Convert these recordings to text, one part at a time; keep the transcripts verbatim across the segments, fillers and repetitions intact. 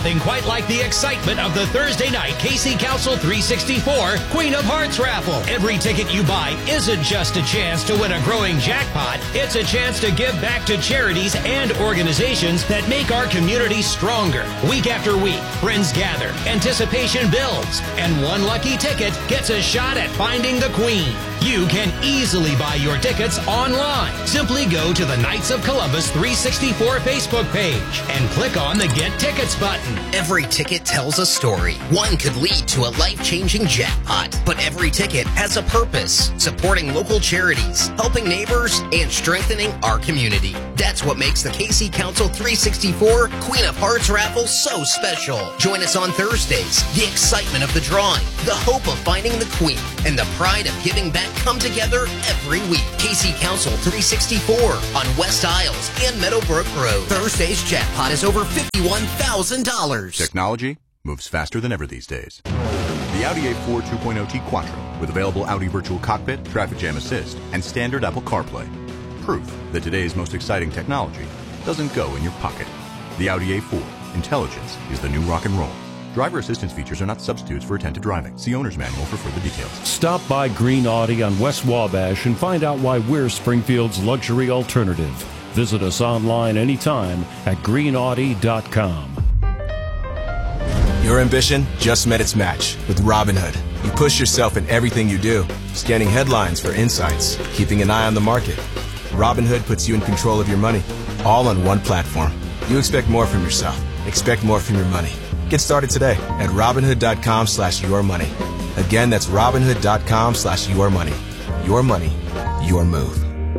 nothing quite like the excitement of the Thursday night K C Council three sixty-four Queen of Hearts raffle. Every ticket you buy isn't just a chance to win a growing jackpot. It's a chance to give back to charities and organizations that make our community stronger. Week after week, friends gather, anticipation builds, and one lucky ticket gets a shot at finding the Queen. You can easily buy your tickets online. Simply go to the Knights of Columbus three sixty-four Facebook page and click on the Get Tickets button. Every ticket tells a story. One could lead to a life-changing jackpot, but every ticket has a purpose: supporting local charities, helping neighbors, and strengthening our community. That's what makes the K C Council three sixty-four Queen of Hearts raffle so special. Join us on Thursdays. The excitement of the drawing, the hope of finding the Queen, and the pride of giving back come together every week. K C Council three sixty-four on West Isles and Meadowbrook Road. Thursday's jackpot is over fifty-one thousand dollars. Technology moves faster than ever these days. The Audi A four two point oh T Quattro with available Audi Virtual Cockpit, Traffic Jam Assist, and standard Apple CarPlay. Proof that today's most exciting technology doesn't go in your pocket. The Audi A four. Intelligence is the new rock and roll. Driver assistance features are not substitutes for attentive driving. See owner's manual for further details. Stop by Green Audi on West Wabash and find out why we're Springfield's luxury alternative. Visit us online anytime at green audi dot com. Your ambition just met its match with Robinhood. You push yourself in everything you do, scanning headlines for insights, keeping an eye on the market. Robinhood puts you in control of your money, all on one platform. You expect more from yourself. Expect more from your money. Get started today at Robinhood.com slash your money. Again, that's Robinhood.com slash your money. Your money, your move.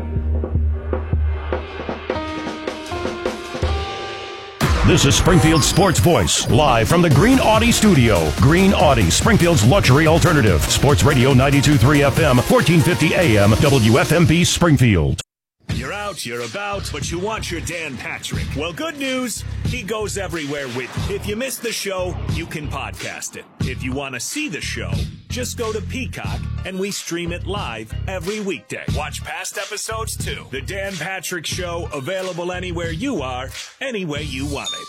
This is Springfield's Sports Voice, live from the Green Audi studio. Green Audi, Springfield's luxury alternative. Sports Radio ninety-two point three F M, fourteen fifty A M, W F M B Springfield. You're out, you're about, but you want your Dan Patrick. Well, good news, he goes everywhere with you. If you missed the show, you can podcast it. If you want to see the show, just go to Peacock, and we stream it live every weekday. Watch past episodes, too. The Dan Patrick Show, available anywhere you are, any way you want it.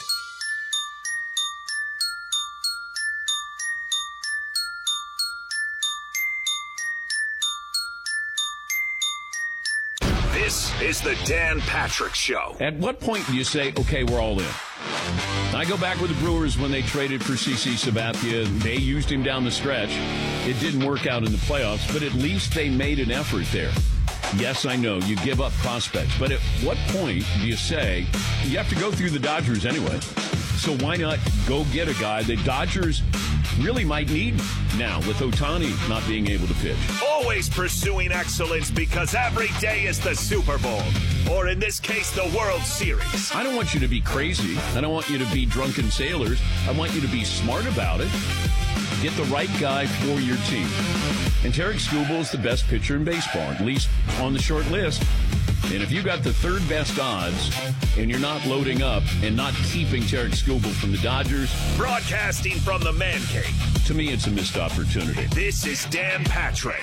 This is the Dan Patrick Show. At what point do you say, okay, we're all in? I go back with the Brewers when they traded for C C Sabathia. They used him down the stretch. It didn't work out in the playoffs, but at least they made an effort there. Yes, I know, you give up prospects, but at what point do you say, you have to go through the Dodgers anyway, so why not go get a guy the Dodgers really might need now with Ohtani not being able to pitch? Always pursuing excellence, because every day is the Super Bowl, or in this case, the World Series. I don't want you to be crazy. I don't want you to be drunken sailors. I want you to be smart about it. Get the right guy for your team. And Tarek Skubal is the best pitcher in baseball, at least on the short list. And if you got the third best odds and you're not loading up and not keeping Tarek Skubal from the Dodgers, broadcasting from the man cave, to me it's a missed opportunity. This is Dan Patrick.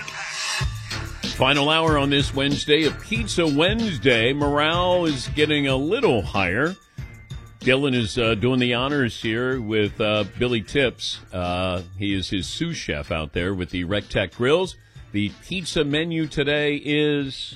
Final hour on this Wednesday, a Pizza Wednesday. Morale is getting a little higher. Dylan is uh, doing the honors here with uh, Billy Tips. Uh, he is his sous chef out there with the Rectech Grills. The pizza menu today is...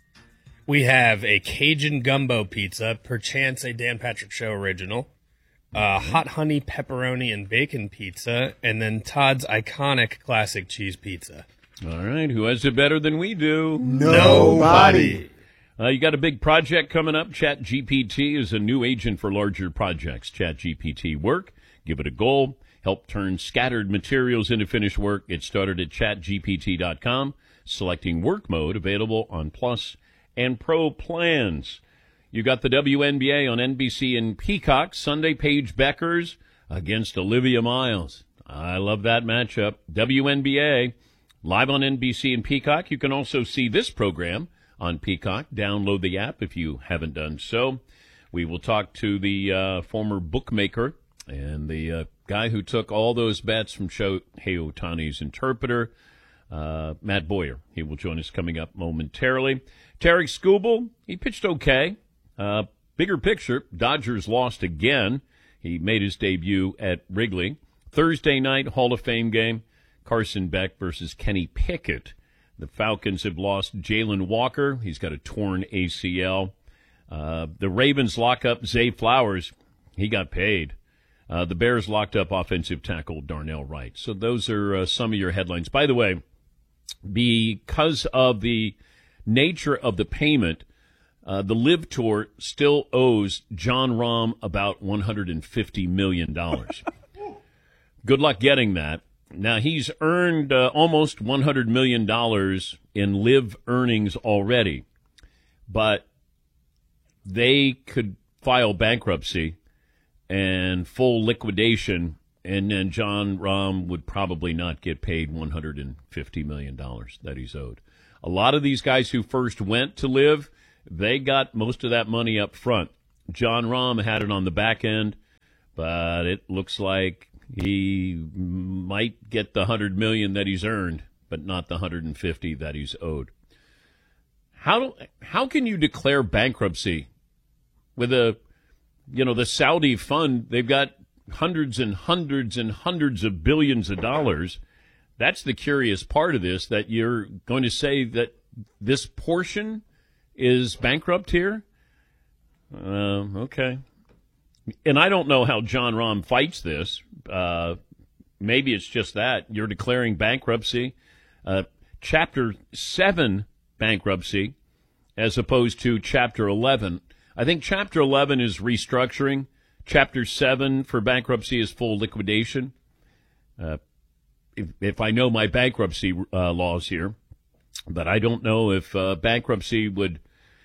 We have a Cajun gumbo pizza, perchance a Dan Patrick Show original, uh, hot honey pepperoni and bacon pizza, and then Todd's iconic classic cheese pizza. All right, who has it better than we do? Nobody. Uh, you got a big project coming up. ChatGPT is a new agent for larger projects. ChatGPT Work. Give it a goal. Help turn scattered materials into finished work. Get started at chat G P T dot com. Selecting work mode, available on Plus and Pro plans. You got the W N B A on N B C and Peacock. Sunday, Paige Beckers against Olivia Miles. I love that matchup. W N B A live on N B C and Peacock. You can also see this program on Peacock. Download the app if you haven't done so. We will talk to the uh, former bookmaker and the uh, guy who took all those bets from Shohei Ohtani's interpreter, uh, Matt Boyer. He will join us coming up momentarily. Tarek Skubal, he pitched okay. Uh, bigger picture, Dodgers lost again. He made his debut at Wrigley. Thursday night Hall of Fame game, Carson Beck versus Kenny Pickett. The Falcons have lost Jalen Walker. He's got a torn A C L. Uh, the Ravens lock up Zay Flowers. He got paid. Uh, the Bears locked up offensive tackle Darnell Wright. So those are uh, some of your headlines. By the way, because of the nature of the payment, uh, the Live Tour still owes Jon Rahm about one hundred fifty million dollars. Good luck getting that. Now, he's earned uh, almost one hundred million dollars in Live earnings already, but they could file bankruptcy and full liquidation, and then Jon Rahm would probably not get paid one hundred fifty million dollars that he's owed. A lot of these guys who first went to Live, they got most of that money up front. Jon Rahm had it on the back end, but it looks like he might get the one hundred million dollars that he's earned, but not the one hundred fifty that he's owed. How do, how can you declare bankruptcy with a, you know, the Saudi fund? They've got hundreds and hundreds and hundreds of billions of dollars. That's the curious part of this, that you're going to say that this portion is bankrupt here? Uh, okay. And I don't know how Jon Rahm fights this. Uh, maybe it's just that. You're declaring bankruptcy, uh, Chapter seven bankruptcy, as opposed to Chapter eleven. I think Chapter eleven is restructuring. Chapter seven for bankruptcy is full liquidation. Uh, if, if I know my bankruptcy uh, laws here, but I don't know if uh, bankruptcy would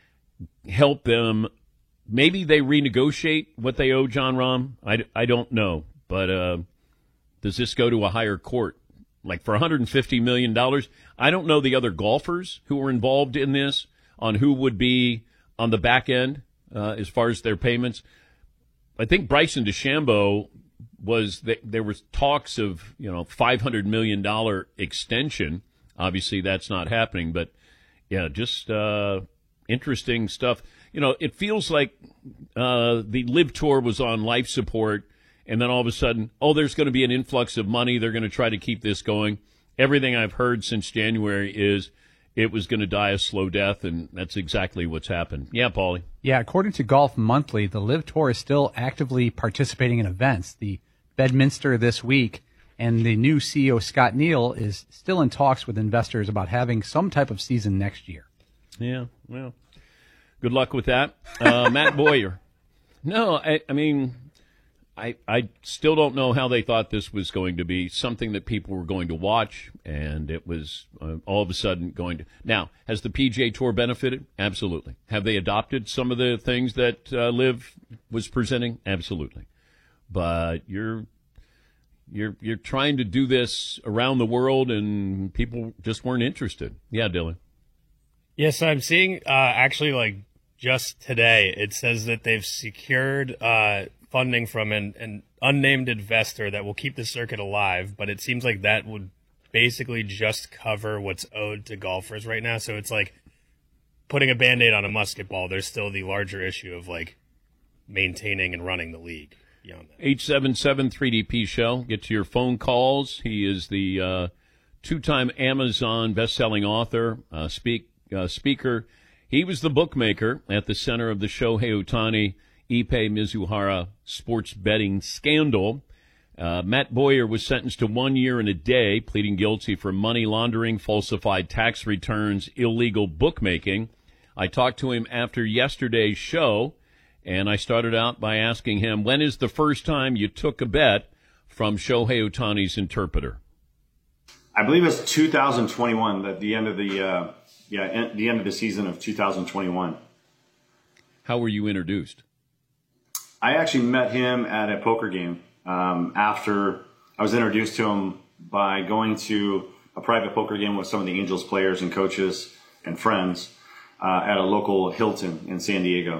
help them. Maybe they renegotiate what they owe Jon Rahm. I, I don't know. But uh, does this go to a higher court? Like for one hundred fifty million dollars? I don't know the other golfers who were involved in this, on who would be on the back end uh, as far as their payments. I think Bryson DeChambeau was, th- there was talks of, you know, five hundred million dollars extension. Obviously that's not happening, but yeah, just uh, interesting stuff. You know, it feels like uh, the Live Tour was on life support, and then all of a sudden, oh, there's going to be an influx of money. They're going to try to keep this going. Everything I've heard since January is it was going to die a slow death, and that's exactly what's happened. Yeah, Paulie. Yeah, according to Golf Monthly, the Live Tour is still actively participating in events. The Bedminster this week, and the new C E O, Scott Neal, is still in talks with investors about having some type of season next year. Yeah, well, good luck with that. Uh, Matt Boyer. No, I, I mean, I I still don't know how they thought this was going to be something that people were going to watch, and it was uh, all of a sudden going to. Now, has the P G A Tour benefited? Absolutely. Have they adopted some of the things that uh, Liv was presenting? Absolutely. But you're you're you're trying to do this around the world, and people just weren't interested. Yeah, Dylan. Yes, I'm seeing uh, actually like just today it says that they've secured uh, funding from an, an unnamed investor that will keep the circuit alive, but it seems like that would basically just cover what's owed to golfers right now. So it's like putting a Band-Aid on a musket ball. There's still the larger issue of like maintaining and running the league beyond that. eight seven seven three D P show. Get to your phone calls. He is the uh, two-time Amazon best-selling author, uh, speak uh, speaker. He was the bookmaker at the center of the Shohei Ohtani, Ippei Mizuhara sports betting scandal. Uh, Matt Boyer was sentenced to one year and a day, pleading guilty for money laundering, falsified tax returns, illegal bookmaking. I talked to him after yesterday's show, and I started out by asking him, when is the first time you took a bet from Shohei Ohtani's interpreter? I believe it's two thousand twenty-one, at the end of the uh, yeah, the end of the season of two thousand twenty-one. How were you introduced? I actually met him at a poker game. Um, after I was introduced to him by going to a private poker game with some of the Angels players and coaches and friends uh, at a local Hilton in San Diego.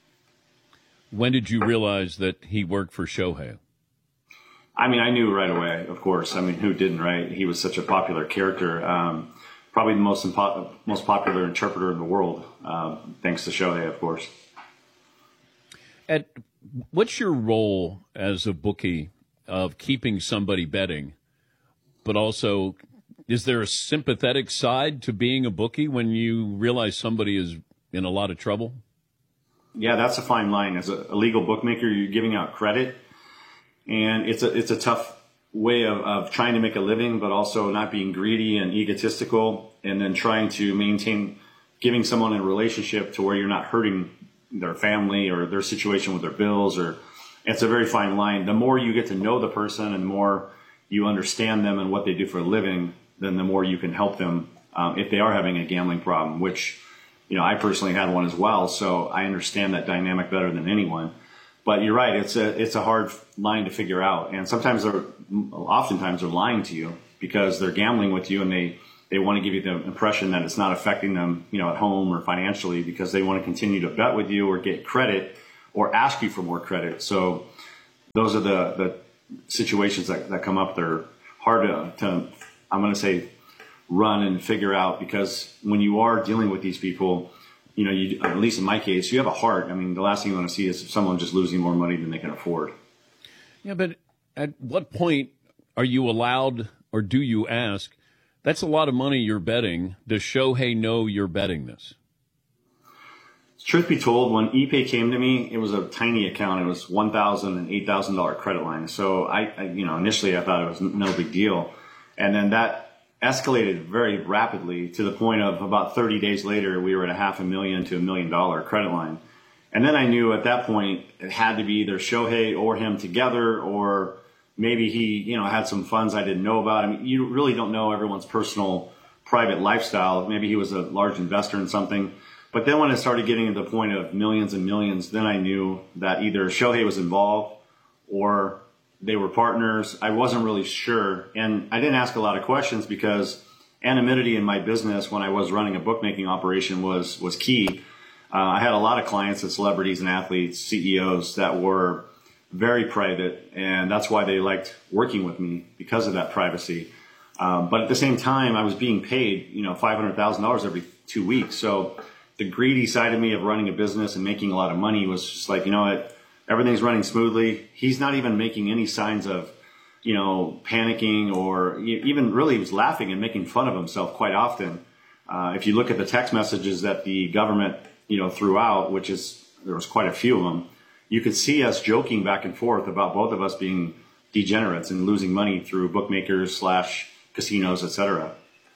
When did you realize that he worked for Shohei? I mean, I knew right away, of course. I mean, who didn't, right? He was such a popular character. Um, probably the most impo- most popular interpreter in the world, uh, thanks to Shohei, of course. At What's your role as a bookie of keeping somebody betting, but also is there a sympathetic side to being a bookie when you realize somebody is in a lot of trouble? Yeah, that's a fine line. As a, a legal bookmaker, you're giving out credit, and it's a it's a tough way of, of trying to make a living, but also not being greedy and egotistical, and then trying to maintain giving someone a relationship to where you're not hurting their family or their situation with their bills. Or it's a very fine line. The more you get to know the person and the more you understand them and what they do for a living, then the more you can help them um, if they are having a gambling problem, which, you know, I personally had one as well, so I understand that dynamic better than anyone. But you're right, it's a it's a hard line to figure out, and sometimes they're oftentimes they're lying to you because they're gambling with you, and they they want to give you the impression that it's not affecting them, you know, at home or financially, because they want to continue to bet with you or get credit or ask you for more credit. So those are the the situations that, that come up. They're hard to, to I'm going to say run and figure out, because when you are dealing with these people, you know, you, at least in my case, you have a heart. I mean, the last thing you want to see is someone just losing more money than they can afford. Yeah, but at what point are you allowed, or do you ask, that's a lot of money you're betting, does Shohei know you're betting this? Truth be told, when Ipe came to me, it was a tiny account. It was one thousand dollars and eight thousand dollars credit line. So I, I, you know, initially I thought it was no big deal. And then that escalated very rapidly to the point of about thirty days later, we were at a half a million to a million dollar credit line. And then I knew at that point it had to be either Shohei or him together, or maybe he, you know, had some funds I didn't know about. I mean, you really don't know everyone's personal private lifestyle. Maybe he was a large investor in something. But then when it started getting to the point of millions and millions, then I knew that either Shohei was involved or they were partners. I wasn't really sure. And I didn't ask a lot of questions because anonymity in my business when I was running a bookmaking operation was, was key. Uh, I had a lot of clients and celebrities and athletes, C E Os that were very private, and that's why they liked working with me, because of that privacy. Um, but at the same time, I was being paid, you know, five hundred thousand dollars every two weeks. So the greedy side of me of running a business and making a lot of money was just like, you know what, everything's running smoothly. He's not even making any signs of, you know, panicking, or even really he was laughing and making fun of himself quite often. Uh, if you look at the text messages that the government, you know, threw out, which is, there was quite a few of them, you could see us joking back and forth about both of us being degenerates and losing money through bookmakers slash casinos, et cetera.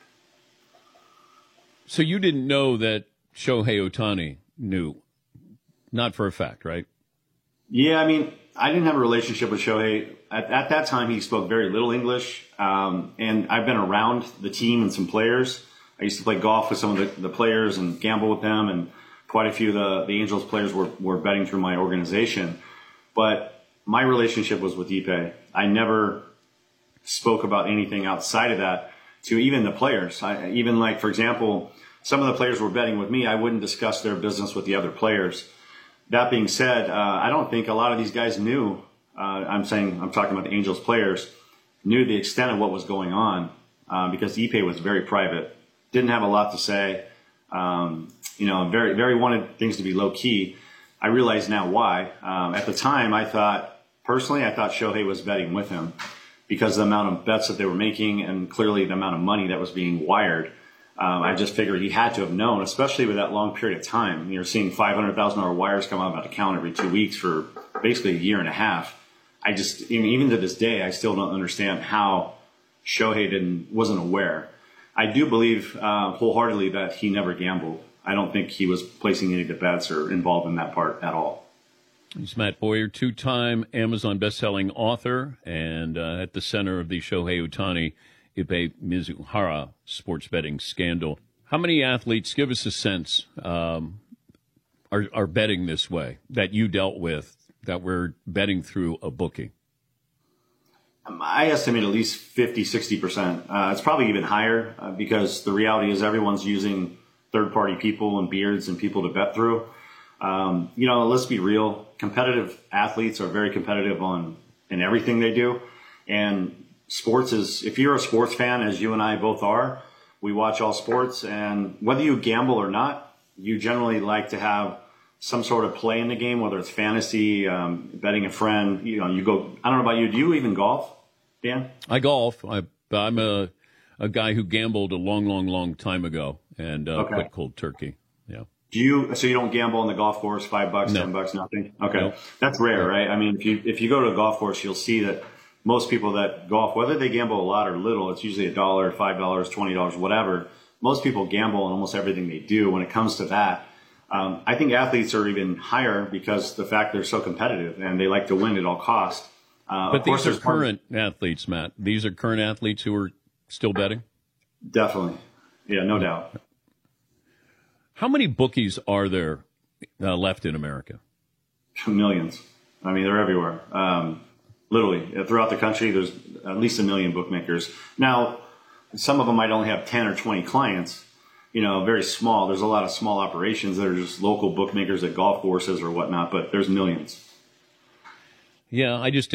So you didn't know that Shohei Ohtani knew? Not for a fact, right? Yeah, I mean, I didn't have a relationship with Shohei. At, at that time, he spoke very little English, um, and I've been around the team and some players. I used to play golf with some of the, the players and gamble with them, and quite a few of the, the Angels players were, were betting through my organization. But my relationship was with Ipe. I never spoke about anything outside of that to even the players. I, even like, for example, some of the players were betting with me. I wouldn't discuss their business with the other players. That being said, uh, I don't think a lot of these guys knew, uh, I'm saying, I'm talking about the Angels players, knew the extent of what was going on, uh, because Ipe was very private, didn't have a lot to say, um, you know, very, very wanted things to be low key. I realize now why. Um, at the time, I thought, personally, I thought Shohei was betting with him because of the amount of bets that they were making and clearly the amount of money that was being wired. Um, I just figured he had to have known, especially with that long period of time. You're seeing five hundred thousand dollars wires come out of that account every two weeks for basically a year and a half. I just, even to this day, I still don't understand how Shohei didn't, wasn't aware. I do believe uh, wholeheartedly that he never gambled. I don't think he was placing any of the bets or involved in that part at all. He's Matt Boyer, two-time Amazon bestselling author, and uh, at the center of the Shohei Ohtani Ipe Mizuhara sports betting scandal. How many athletes, give us a sense, um, are, are betting this way that you dealt with, that we're betting through a bookie? Um, I estimate at least fifty, sixty percent. Uh, it's probably even higher uh, because the reality is everyone's using third-party people and beards and people to bet through. Um, you know, let's be real. Competitive athletes are very competitive on in everything they do. And sports is, if you're a sports fan, as you and I both are, we watch all sports, and whether you gamble or not, you generally like to have some sort of play in the game, whether it's fantasy, um, betting a friend, you know, you go, I don't know about you. Do you even golf, Dan? I golf. I, I'm a, a guy who gambled a long, long, long time ago and uh, Okay. quit cold turkey. Yeah. Do you, so you don't gamble on the golf course, five bucks, No. ten bucks, nothing? Okay. No. That's rare, right? I mean, if you, if you go to a golf course, you'll see that most people that golf, whether they gamble a lot or little, it's usually a dollar, five dollars, twenty dollars, whatever. Most people gamble on almost everything they do. When it comes to that, um, I think athletes are even higher because the fact they're so competitive and they like to win at all costs. Uh, But of course these are there's part- current athletes, Matt. These are current athletes who are still betting? Definitely. Yeah, no doubt. How many bookies are there uh, left in America? Millions. I mean, they're everywhere. Um, literally, throughout the country, there's at least a million bookmakers. Now, some of them might only have ten or twenty clients, you know, very small. There's a lot of small operations that are just local bookmakers at golf courses or whatnot, but there's millions. Yeah, I just